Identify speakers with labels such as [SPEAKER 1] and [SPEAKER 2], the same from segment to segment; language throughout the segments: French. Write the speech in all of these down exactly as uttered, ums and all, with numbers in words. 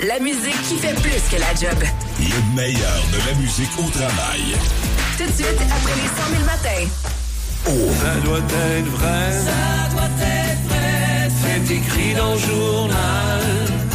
[SPEAKER 1] La musique qui fait plus que la job.
[SPEAKER 2] Le meilleur de la musique au travail.
[SPEAKER 1] Tout de suite, après les cent mille matins.
[SPEAKER 2] Oh.
[SPEAKER 3] Ça doit être vrai.
[SPEAKER 4] Ça doit être vrai.
[SPEAKER 3] C'est écrit dans le journal.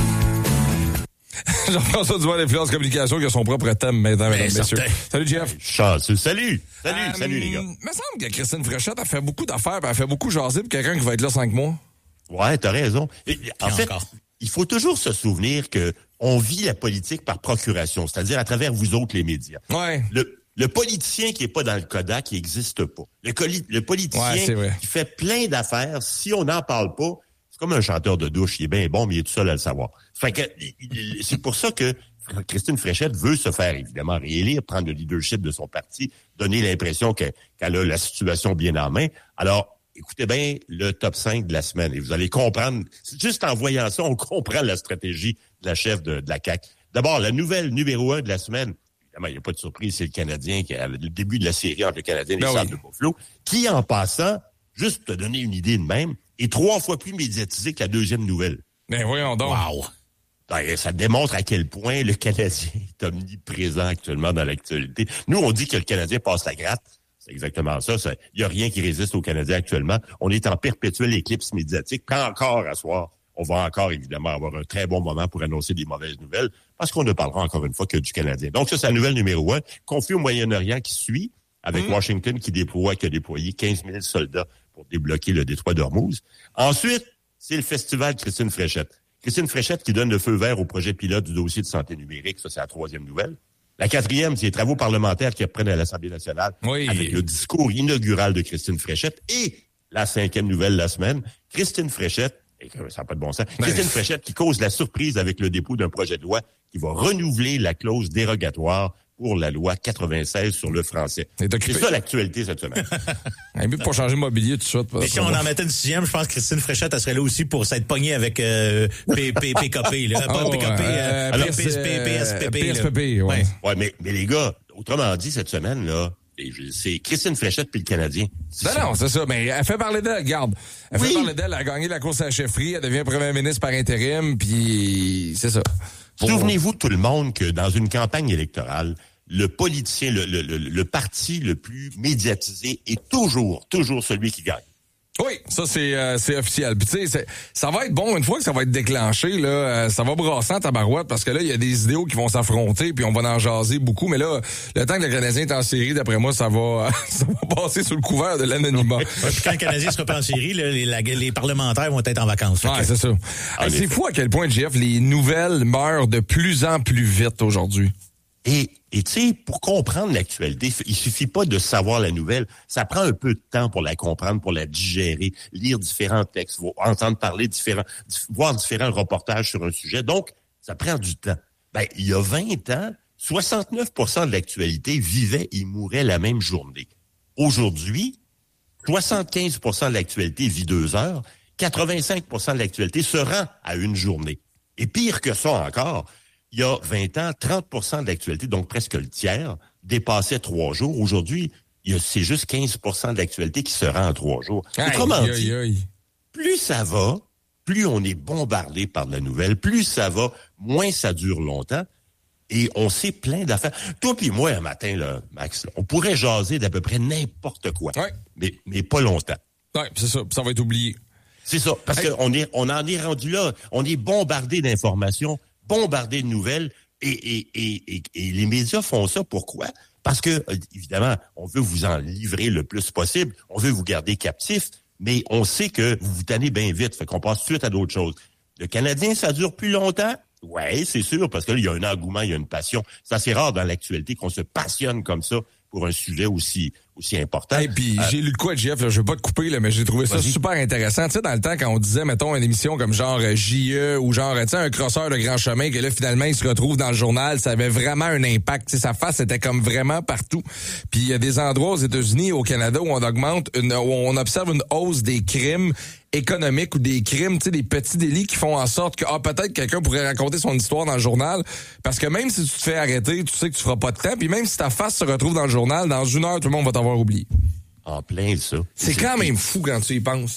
[SPEAKER 5] Jean-François Dubois d'Influence Communication qui a son propre thème maintenant, mesdames et messieurs.
[SPEAKER 6] certain.
[SPEAKER 5] Salut, Jeff.
[SPEAKER 6] Chanceux. Salut. Salut,
[SPEAKER 5] Euh,
[SPEAKER 6] salut, les gars.
[SPEAKER 5] Il me semble que Christine Fréchette a fait beaucoup d'affaires, elle a fait beaucoup jaser pour quelqu'un qui va être là cinq mois.
[SPEAKER 6] Ouais, t'as raison. Et, en
[SPEAKER 4] Et
[SPEAKER 6] fait,
[SPEAKER 4] encore.
[SPEAKER 6] il faut toujours se souvenir que on vit la politique par procuration, c'est-à-dire à travers vous autres, les médias.
[SPEAKER 5] Ouais.
[SPEAKER 6] Le, le politicien qui est pas dans le Kodak, il n'existe pas. Le, coli, le politicien
[SPEAKER 5] Ouais, c'est vrai.
[SPEAKER 6] qui fait plein d'affaires, si on n'en parle pas, c'est comme un chanteur de douche. Il est bien bon, mais il est tout seul à le savoir. Fait que, il- c'est pour ça que Christine Fréchette veut se faire, évidemment, réélire, prendre le leadership de son parti, donner l'impression que, qu'elle a la situation bien en main. Alors, écoutez bien le top cinq de la semaine et vous allez comprendre, juste en voyant ça, on comprend la stratégie de la chef de, de la C A Q. D'abord, la nouvelle numéro un de la semaine, évidemment, il n'y a pas de surprise, c'est le Canadien qui a le début de la série entre le Canadien et les
[SPEAKER 5] Ben
[SPEAKER 6] Sables
[SPEAKER 5] oui.
[SPEAKER 6] de Buffalo, qui, en passant, juste te donner une idée de même, est trois fois plus médiatisé que la deuxième nouvelle.
[SPEAKER 5] Ben voyons donc.
[SPEAKER 4] Wow.
[SPEAKER 6] Ben, ça démontre à quel point le Canadien est omniprésent actuellement dans l'actualité. Nous, on dit que le Canadien passe la gratte. C'est exactement ça. Il n'y a rien qui résiste au Canadien actuellement. On est en perpétuelle éclipse médiatique. Pas encore à soir. On va encore, évidemment, avoir un très bon moment pour annoncer des mauvaises nouvelles parce qu'on ne parlera encore une fois que du Canadien. Donc, ça, c'est la nouvelle numéro un. Conflit au Moyen-Orient qui suit avec mmh. Washington qui déploie, qui a déployé quinze mille soldats pour débloquer le détroit d'Ormuz. Ensuite, c'est le festival Christine Fréchette. Christine Fréchette qui donne le feu vert au projet pilote du dossier de santé numérique. Ça, c'est la troisième nouvelle. La quatrième, c'est les travaux parlementaires qui reprennent à l'Assemblée nationale
[SPEAKER 5] oui.
[SPEAKER 6] avec le discours inaugural de Christine Fréchette. Et la cinquième nouvelle de la semaine, Christine Fréchette, et ça n'a pas de bon sens, Christine
[SPEAKER 5] ben...
[SPEAKER 6] Fréchette qui cause la surprise avec le dépôt d'un projet de loi qui va renouveler la clause dérogatoire pour la loi quatre-vingt-seize sur le français. C'est ça l'actualité cette semaine.
[SPEAKER 5] Un but pour changer de mobilier tout de suite.
[SPEAKER 4] Mais si on en mettait une sixième, je pense que Christine Fréchette, elle serait là aussi pour s'être pognée avec euh, P K P, là. Pas
[SPEAKER 5] oh,
[SPEAKER 4] P K P,
[SPEAKER 5] euh,
[SPEAKER 4] euh, P S P, P S P P.
[SPEAKER 5] P S P P, ouais.
[SPEAKER 6] Ouais, mais, mais les gars, autrement dit, cette semaine, là, c'est Christine Fréchette puis le Canadien.
[SPEAKER 5] Ben non, c'est ça. Mais elle fait parler d'elle, regarde. Elle
[SPEAKER 6] oui.
[SPEAKER 5] fait parler d'elle, elle a gagné la course à la chefferie, elle devient première ministre par intérim, puis c'est ça.
[SPEAKER 6] Pour... Souvenez-vous tout le monde que dans une campagne électorale, le politicien, le, le, le, le parti le plus médiatisé est toujours, toujours celui qui gagne.
[SPEAKER 5] Oui, ça c'est euh, c'est officiel. Puis tu sais, ça va être bon une fois que ça va être déclenché là, euh, ça va brasser en tabarouette parce que là il y a des idéaux qui vont s'affronter puis on va en jaser beaucoup. Mais là, le temps que le Canadien est en série, d'après moi, ça va ça va passer sous le couvert de l'anonymat.
[SPEAKER 4] Puis quand le Canadien sera pas en série, là, les, la, les parlementaires vont être en vacances.
[SPEAKER 5] Ouais, c'est ça. Hey, c'est fou à quel point, Jeff, les nouvelles meurent de plus en plus vite aujourd'hui.
[SPEAKER 6] Et, et tu sais, pour comprendre l'actualité, il suffit pas de savoir la nouvelle. Ça prend un peu de temps pour la comprendre, pour la digérer, lire différents textes, entendre parler différents, voir différents reportages sur un sujet. Donc, ça prend du temps. Ben, il y a vingt ans, soixante-neuf pour cent de l'actualité vivait et mourait la même journée. Aujourd'hui, soixante-quinze pour cent de l'actualité vit deux heures, quatre-vingt-cinq pour cent de l'actualité se rend à une journée. Et pire que ça encore, il y a vingt ans, trente pour cent de l'actualité, donc presque le tiers, dépassait trois jours. Aujourd'hui, il y a, c'est juste quinze pour cent de l'actualité qui se rend en trois jours.
[SPEAKER 5] Aïe,
[SPEAKER 6] Autrement
[SPEAKER 5] aïe,
[SPEAKER 6] dit,
[SPEAKER 5] aïe.
[SPEAKER 6] plus ça va, plus on est bombardé par la nouvelle, plus ça va, moins ça dure longtemps. Et on sait plein d'affaires. Toi puis moi, un matin, là, Max, là, on pourrait jaser d'à peu près n'importe quoi.
[SPEAKER 5] Ouais.
[SPEAKER 6] Mais, mais pas longtemps.
[SPEAKER 5] Oui, c'est ça. Ça va être oublié.
[SPEAKER 6] C'est ça. Parce
[SPEAKER 5] hey.
[SPEAKER 6] qu'on est, on en est rendu là. On est bombardé d'informations, bombardé de nouvelles. Et, et, et, et, et les médias font ça. Pourquoi? Parce que, évidemment, on veut vous en livrer le plus possible. On veut vous garder captifs. Mais on sait que vous vous tannez bien vite. Fait qu'on passe tout de suite à d'autres choses. Le Canadien, ça dure plus longtemps? Oui, c'est sûr, parce que là, il y a un engouement, il y a une passion. C'est assez rare dans l'actualité qu'on se passionne comme ça pour un sujet aussi aussi important.
[SPEAKER 5] Et puis
[SPEAKER 6] euh,
[SPEAKER 5] j'ai lu de quoi, Jeff, là, je veux pas te couper, là, mais j'ai trouvé ça
[SPEAKER 6] vas-y.
[SPEAKER 5] super intéressant. Tu sais, dans le temps, quand on disait, mettons, une émission comme genre J E ou genre, tu sais, un crosseur de grand chemin, que là, finalement, il se retrouve dans le journal, ça avait vraiment un impact. Tu sais, sa face était comme vraiment partout. Puis il y a des endroits aux États-Unis, au Canada, où on augmente, une, où on observe une hausse des crimes économiques ou des crimes, tu sais, des petits délits qui font en sorte que, ah, peut-être quelqu'un pourrait raconter son histoire dans le journal. Parce que même si tu te fais arrêter, tu sais que tu feras pas de temps. Puis même si ta face se retrouve dans le journal, dans une heure, tout le monde va t'avoir oublié.
[SPEAKER 6] En plein de ça.
[SPEAKER 5] C'est quand même fou quand tu y penses.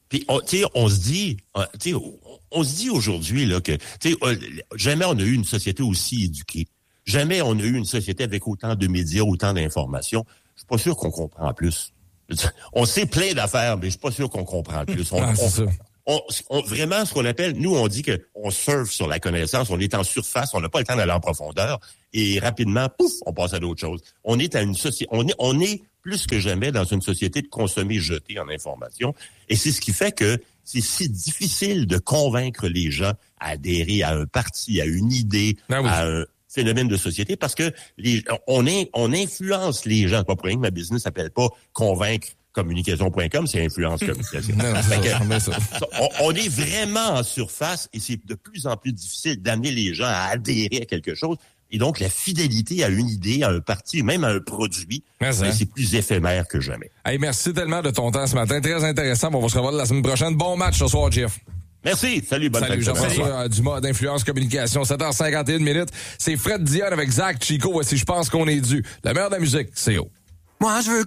[SPEAKER 6] Puis, on, tu sais, on se dit, tu sais, on, on se dit aujourd'hui là que, tu sais, jamais on a eu une société aussi éduquée. Jamais on a eu une société avec autant de médias, autant d'informations. Je suis pas sûr qu'on comprend plus. On sait plein d'affaires, mais je suis pas sûr qu'on comprend plus. On,
[SPEAKER 5] ah, c'est
[SPEAKER 6] on,
[SPEAKER 5] ça.
[SPEAKER 6] On, on, vraiment, ce qu'on appelle, nous, on dit que on surfe sur la connaissance, on est en surface, on n'a pas le temps d'aller en profondeur, et rapidement, pouf, on passe à d'autres choses. On est à une société, on est, on est plus que jamais dans une société de consommer jeter en information, et c'est ce qui fait que c'est si difficile de convaincre les gens à adhérer à un parti, à une idée,
[SPEAKER 5] ah oui.
[SPEAKER 6] à un phénomène de société, parce que les, on, est, on influence les gens. C'est pas pour rien que ma business s'appelle pas convaincre communication point com, c'est influence communication.
[SPEAKER 5] non, non,
[SPEAKER 6] que,
[SPEAKER 5] ça,
[SPEAKER 6] on, on est vraiment en surface et c'est de plus en plus difficile d'amener les gens à adhérer à quelque chose. Et donc, la fidélité à une idée, à un parti, même à un produit, ben, c'est plus éphémère que jamais.
[SPEAKER 5] Hey, merci tellement de ton temps ce matin. Très intéressant. On va se revoir la semaine prochaine. Bon match ce soir, Jeff.
[SPEAKER 6] Merci. Salut, bonne
[SPEAKER 5] Salut, Jean-François Dumas d'Influence Communication. sept heures cinquante et une minutes. C'est Fred Dionne avec Zach Chico. Voici, je pense qu'on est dû. La meilleure de la musique, c'est haut.
[SPEAKER 7] Moi, je veux